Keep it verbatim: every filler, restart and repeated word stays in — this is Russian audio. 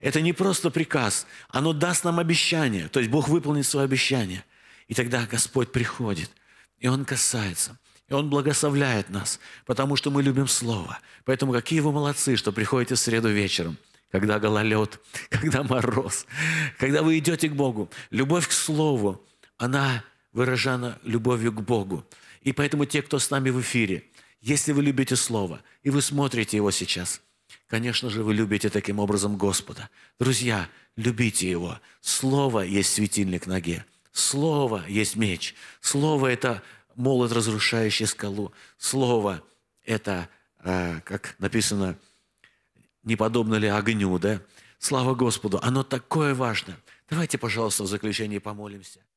Это не просто приказ, оно даст нам обещание, то есть Бог выполнит свое обещание. И тогда Господь приходит, и Он касается, и Он благословляет нас, потому что мы любим Слово. Поэтому какие вы молодцы, что приходите в среду вечером, когда гололед, когда мороз, когда вы идете к Богу. Любовь к Слову, она выражена любовью к Богу. И поэтому те, кто с нами в эфире, если вы любите Слово, и вы смотрите его сейчас, конечно же, вы любите таким образом Господа. Друзья, любите Его. Слово есть светильник ноге. Слово есть меч. Слово – это молот, разрушающий скалу. Слово – это, э, как написано, не подобно ли огню, да? Слава Господу, оно такое важно. Давайте, пожалуйста, в заключении помолимся.